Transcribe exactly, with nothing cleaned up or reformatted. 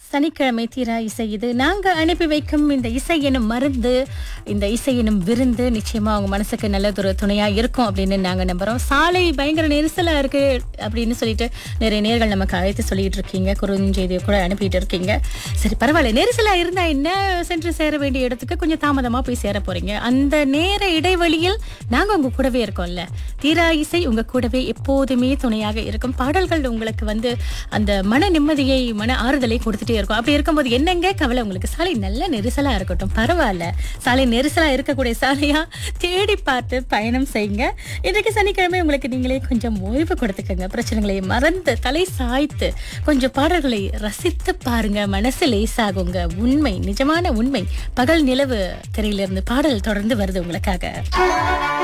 சனிக்கிழமை தீரா இசை இது. நாங்க அனுப்பி வைக்கும் இந்த இசை எனும் மருந்து, இந்த இசை எனும் விருந்து நிச்சயமா உங்க மனசுக்கு நல்லதொரு துணையா இருக்கும் அப்படின்னு நாங்க நம்புறோம். சாலை பயங்கர நெரிசலா இருக்கு அப்படின்னு சொல்லிட்டு நிறைய நேர்கள் நமக்கு அழைத்து சொல்லிட்டு இருக்கீங்க, குறுஞ்செய்தியை கூட அனுப்பிட்டு இருக்கீங்க. சரி, பரவாயில்ல, நெரிசலா இருந்தா என்ன, சென்று சேர வேண்டிய இடத்துக்கு கொஞ்சம் தாமதமா போய் சேர போறீங்க. அந்த நேர இடைவெளியில் நாங்க உங்க கூடவே இருக்கோம்ல. தீரா இசை உங்க கூடவே எப்போதுமே துணையாக இருக்கும். பாடல்கள் உங்களுக்கு வந்து அந்த மன நிம்மதியை, மன ஆறுதலை கொடுத்துட்டே இருக்கும். அப்படி இருக்கும்போது என்னங்க கவலை உங்களுக்கு? சாலை நல்ல நெரிசலா இருக்கட்டும், பரவாயில்ல, சாலை நெரிசலா இருக்கக்கூடிய சாலையா தேடி பார்த்து பயணம் செய்யுங்க. இன்றைக்கு சனிக்கிழமை உங்களுக்கு நீங்களே கொஞ்சம் ஓய்வு கொடுத்துக்கங்க. பிரச்சனைகளை மறந்து தலை சாய்த்து கொஞ்சம் பாடல்களை ரசித்து பாருங்க. மனசு லேசாகுங்க. உண்மை, நிஜமான உண்மை. பகல் நிலவு திரையிலிருந்து பாடல் தொடர்ந்து வருது உங்களுக்காக.